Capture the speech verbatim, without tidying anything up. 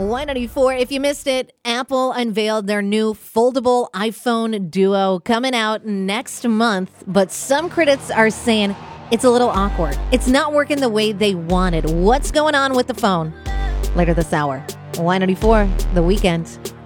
Y ninety-four, if you missed it, Apple unveiled their new foldable iPhone Duo coming out next month, but some critics are saying it's a little awkward. It's not working the way they wanted. What's going on with the phone? Later this hour. Y ninety-four, The Weekend.